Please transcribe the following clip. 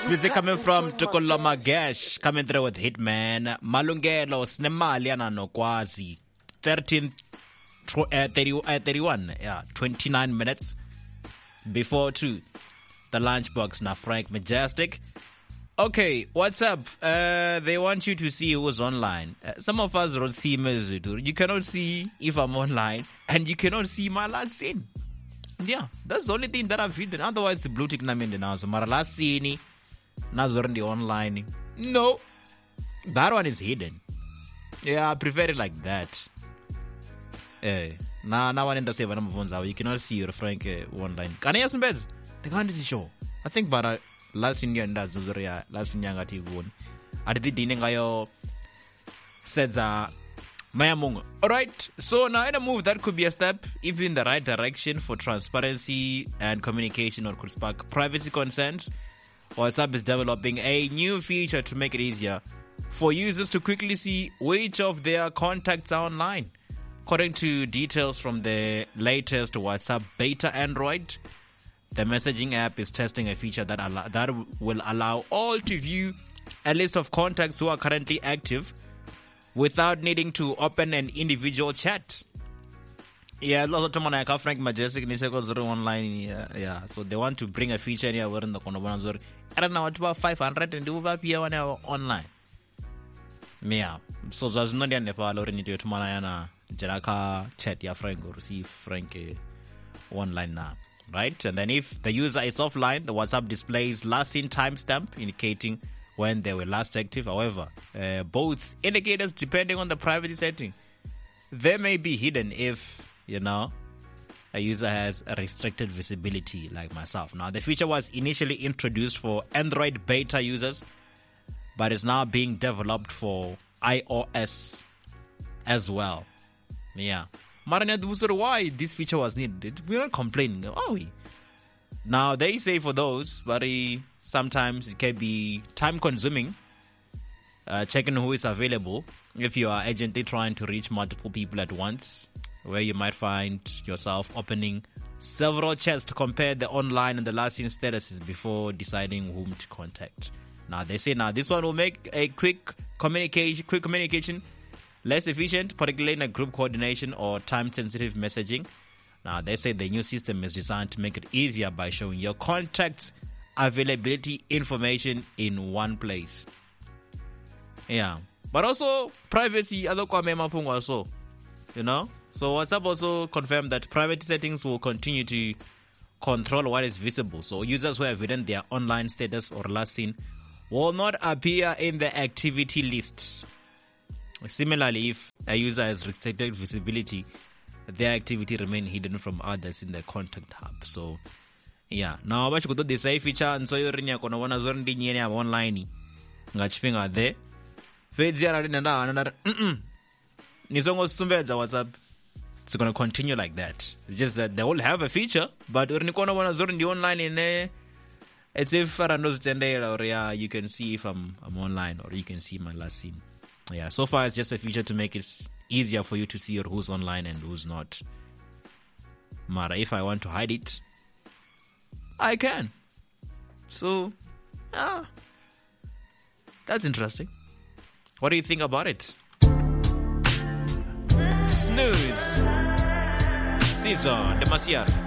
Music coming from Tukolo Magesh, coming through with Hitman. Malungelo, Snemali Ananokwazi. 29 minutes before 2. The lunchbox now, Frank Majestic. Okay, what's up? They want you to see who's online. Some of us don't see me. You cannot see if I'm online, and you cannot see my last scene. Yeah, that's the only thing that I've hidden. Otherwise, the blue tick na mende now. So my last scene, nazorendi online. No, that one is hidden. Yeah, I prefer it like that. Now one in the save you cannot see your Frank online. Can I ask the can't see show. I think but last in year does last in young at one. At the dinner gayo says Mayamunga. Alright, so now in a move that could be a step even in the right direction for transparency and communication, or could spark privacy concerns. WhatsApp is developing a new feature to make it easier for users to quickly see which of their contacts are online. According to details from the latest WhatsApp beta Android, the messaging app is testing a feature that will allow all to view a list of contacts who are currently active without needing to open an individual chat. Yeah, Frank Majestic online. Yeah, so they want to bring a feature here where in the Konobana. I don't know what about 500 and do that here online. Yeah, so there's no idea if I already need to Malayana Jaraka chat ya Frank or receive Frank online now. Right? And then if the user is offline, the WhatsApp displays last seen timestamp indicating when they were last active. However, both indicators, depending on the privacy setting, they may be hidden if, a user has a restricted visibility like myself. Now, the feature was initially introduced for Android beta users, but is now being developed for iOS as well. Yeah. Why this feature was needed? We're not complaining, are we? Now, they say for those, but sometimes it can be time-consuming, checking who is available if you are urgently trying to reach multiple people at once, where you might find yourself opening several chats to compare the online and the last seen statuses before deciding whom to contact. Now, they say this one will make a quick communication less efficient, particularly in a group coordination or time-sensitive messaging. Now, they say the new system is designed to make it easier by showing your contacts' availability information in one place. Yeah. But also, privacy, also. So WhatsApp also confirmed that private settings will continue to control what is visible. So users who have hidden their online status or last seen will not appear in the activity list. Similarly, if a user has restricted visibility, their activity remain hidden from others in the contact hub. So, yeah. Now, what you could do this feature and so you're in your online. Ngachpinga there. WhatsApp. It's going to continue like that. It's just that they all have a feature, but you're in the online in there. It's if or you can see if I'm online, or you can see my last scene. Yeah, so far it's just a feature to make it easier for you to see who's online and who's not. Mara, if I want to hide it, I can. So, that's interesting. What do you think about it? Snooze. Season, demasiado.